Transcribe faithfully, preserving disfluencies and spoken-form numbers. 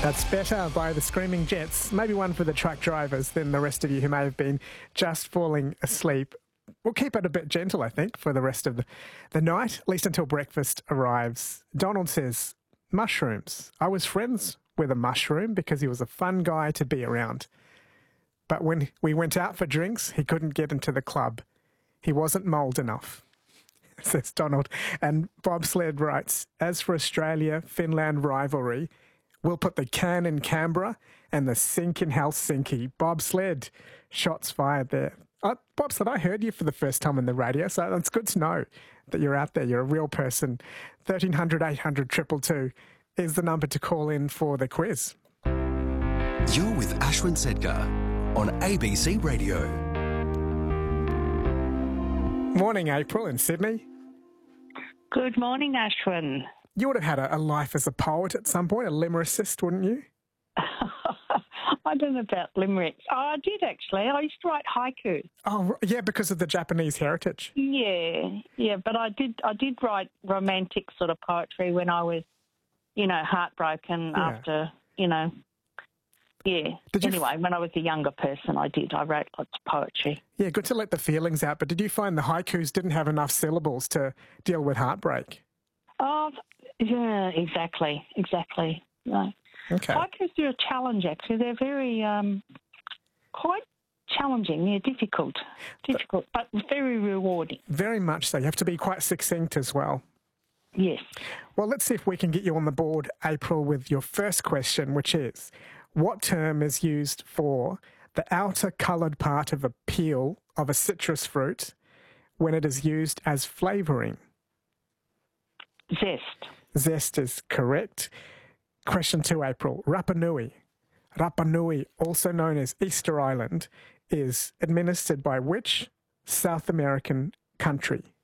That's Better by the Screaming Jets. Maybe one for the truck drivers than the rest of you who may have been just falling asleep. We'll keep it a bit gentle, I think, for the rest of the, the night, at least until breakfast arrives. Donald says, mushrooms. I was friends with a mushroom because he was a fun guy to be around. But when we went out for drinks, he couldn't get into the club. He wasn't mould enough, says Donald. And Bob Sled writes, as for Australia-Finland rivalry, we'll put the can in Canberra and the sink in Helsinki. Bob Sled, shots fired there. Uh, Bob Sled, I heard you for the first time on the radio, so it's good to know that you're out there. You're a real person. thirteen hundred, eight hundred, two two two is the number to call in for the quiz. You're with Ashwin Sedgar on A B C Radio. Morning, April in Sydney. Good morning, Ashwin. You would have had a, a life as a poet at some point, a lyricist, wouldn't you? I don't know about limericks. Oh, I did actually. I used to write haiku. Oh, yeah, because of the Japanese heritage. Yeah, yeah, but I did. I did write romantic sort of poetry when I was, you know, heartbroken Yeah. after, you know. Yeah. Did you anyway, f- when I was a younger person, I did. I wrote lots of poetry. Yeah, good to let the feelings out. But did you find the haikus didn't have enough syllables to deal with heartbreak? Oh, yeah, exactly, exactly. No. Okay. Haikus are a challenge, actually. They're very, um, quite challenging. They're difficult, difficult, but very rewarding. Very much so. You have to be quite succinct as well. Yes. Well, let's see if we can get you on the board, April, with your first question, which is, what term is used for the outer coloured part of a peel of a citrus fruit when it is used as flavouring? Zest. Zest is correct. Question two, April. Rapa Nui. Rapa Nui, also known as Easter Island, is administered by which South American country?